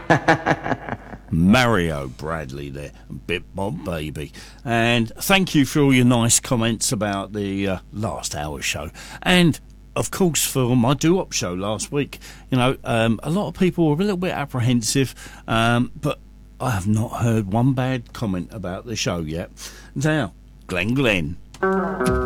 Mario Bradley there, Bit Bob Baby. And thank you for all your nice comments about the last hour show. And, of course, for my doo-wop show last week. You know, a lot of people were a little bit apprehensive, but I have not heard one bad comment about the show yet. Now, Glen.